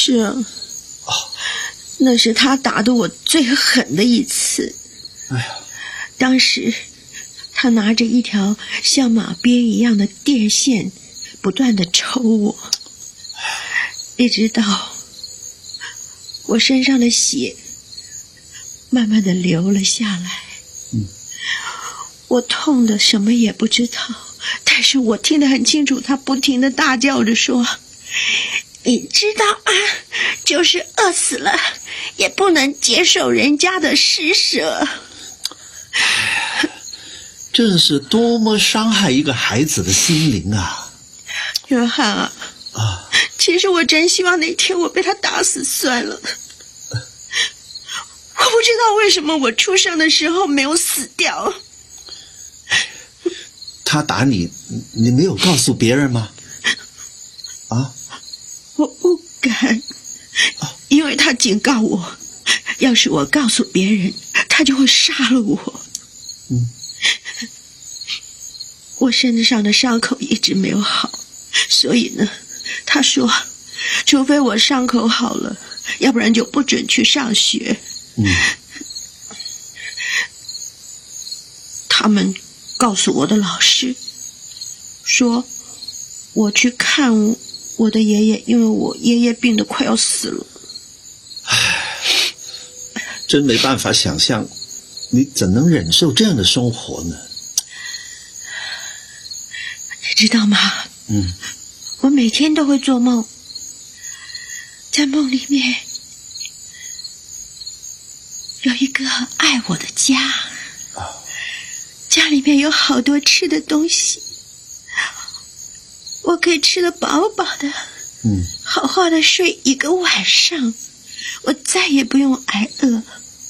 是啊，那是他打得我最狠的一次。 哎呀， 当时他拿着一条像马鞭一样的电线不断地抽我，一直到我身上的血慢慢地流了下来。我痛得什么也不知道，但是我听得很清楚，他不停地大叫着说，你知道啊，就是饿死了也不能接受人家的施舍。 这是多么伤害一个孩子的心灵啊！ 约翰啊，其实我真希望那天我被他打死算了。我不知道为什么我出生的时候没有死掉。 他打你，你没有告诉别人吗？啊？ 我不敢，因为他警告我，要是我告诉别人，他就会杀了我。我身子上的伤口一直没有好，所以呢，他说，除非我伤口好了，要不然就不准去上学。他们告诉我的老师，说我去看我的爷爷，因为我爷爷病得快要死了。 真没办法想象，你怎能忍受这样的生活呢？ 你知道吗？我每天都会做梦，在梦里面有一个爱我的家，家里面有好多吃的东西，我可以吃得饱饱的，好好的睡一个晚上，我再也不用挨饿。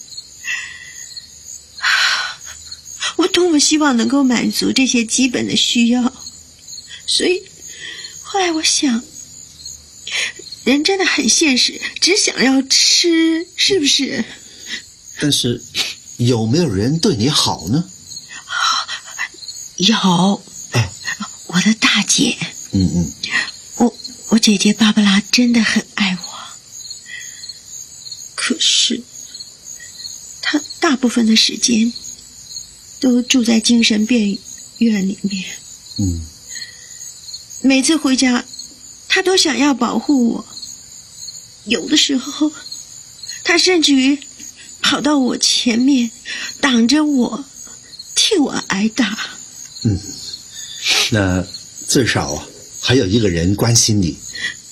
我多么希望能够满足这些基本的需要，所以后来我想，人真的很现实，只想要吃，是不是？ 但是有没有人对你好呢？ 有，我的大姐。我姐姐芭芭拉真的很爱我，可是她大部分的时间都住在精神病院里面。每次回家她都想要保护我，有的时候她甚至于跑到我前面挡着我，替我挨打。 那至少还有一个人关心你。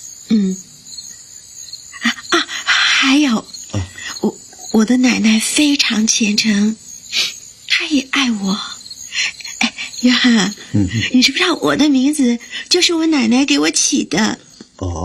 还有，我的奶奶非常虔诚，她也爱我。约翰，你知不知道我的名字就是我奶奶给我起的？